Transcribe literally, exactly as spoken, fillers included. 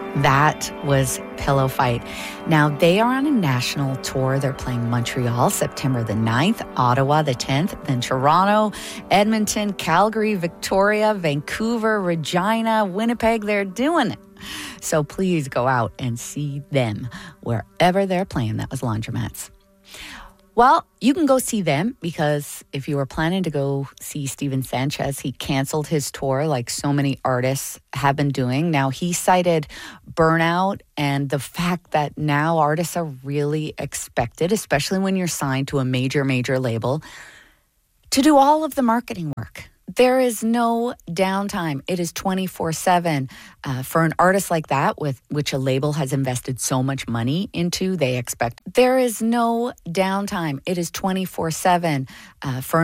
That was Pillow Fight. Now, they are on a national tour. They're playing Montreal, September the ninth, Ottawa the tenth, then Toronto, Edmonton, Calgary, Victoria, Vancouver, Regina, Winnipeg. They're doing it. So please go out and see them wherever they're playing. That was Laundromats. Well, you can go see them because if you were planning to go see Steven Sanchez, he canceled his tour like so many artists have been doing. Now, he cited burnout and the fact that now artists are really expected, especially when you're signed to a major, major label, to do all of the marketing work. There is no downtime. It is twenty-four seven. Uh, for an artist like that, with which a label has invested so much money into, they expect there is no downtime. It is twenty-four seven. Uh, for